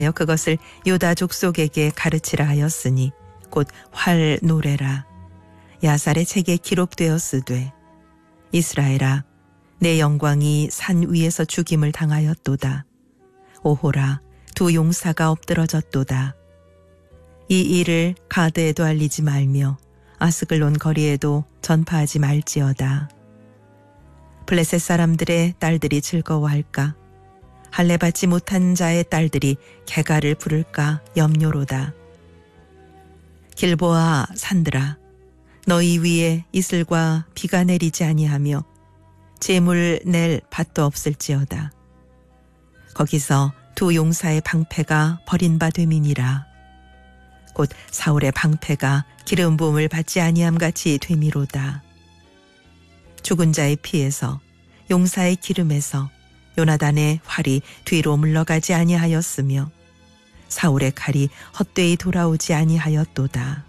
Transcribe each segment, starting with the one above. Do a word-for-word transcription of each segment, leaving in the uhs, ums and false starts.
그것을 유다 족속에게 가르치라 하였으니 곧 활 노래라. 야살의 책에 기록되었으되 이스라엘아 내 영광이 산 위에서 죽임을 당하였도다. 오호라 두 용사가 엎드러졌도다. 이 일을 가드에도 알리지 말며 아스글론 거리에도 전파하지 말지어다. 블레셋 사람들의 딸들이 즐거워할까? 할례 받지 못한 자의 딸들이 개가를 부를까 염려로다. 길보아 산들아 너희 위에 이슬과 비가 내리지 아니하며 재물 낼 밭도 없을지어다. 거기서 두 용사의 방패가 버린 바 됨이니라. 곧 사울의 방패가 기름 부음을 받지 아니함 같이 됨이로다. 죽은 자의 피에서 용사의 기름에서 요나단의 활이 뒤로 물러가지 아니하였으며 사울의 칼이 헛되이 돌아오지 아니하였도다.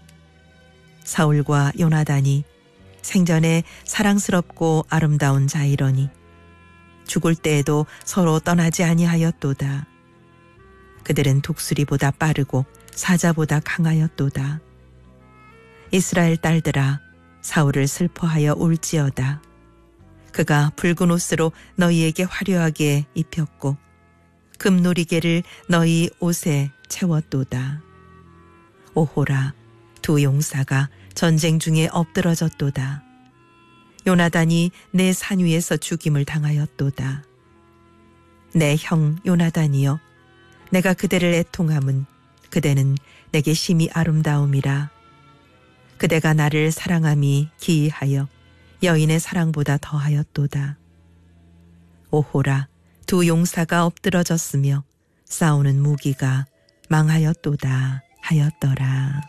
사울과 요나단이 생전에 사랑스럽고 아름다운 자이러니 죽을 때에도 서로 떠나지 아니하였도다. 그들은 독수리보다 빠르고 사자보다 강하였도다. 이스라엘 딸들아 사울을 슬퍼하여 울지어다. 그가 붉은 옷으로 너희에게 화려하게 입혔고 금놀이개를 너희 옷에 채웠도다. 오호라 두 용사가 전쟁 중에 엎드러졌도다. 요나단이 내 산 위에서 죽임을 당하였도다. 내 형 요나단이여 내가 그대를 애통함은 그대는 내게 심히 아름다움이라. 그대가 나를 사랑함이 기이하여 여인의 사랑보다 더하였도다. 오호라 두 용사가 엎드러졌으며 싸우는 무기가 망하였도다 하였더라.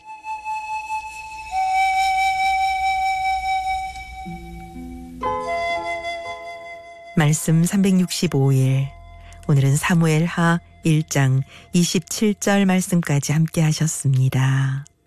말씀 삼백육십오 일 오늘은 사무엘하 일 장 이십칠 절 말씀까지 함께 하셨습니다.